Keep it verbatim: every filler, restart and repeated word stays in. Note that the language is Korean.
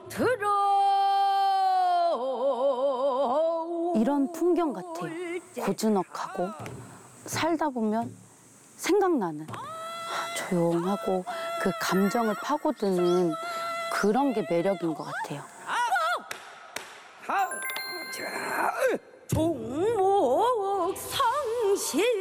들어 이런 풍경 같아요. 고즈넉하고 살다 보면 생각나는 조용하고 그 감정을 파고드는 그런 게 매력인 것 같아요. 종목 상실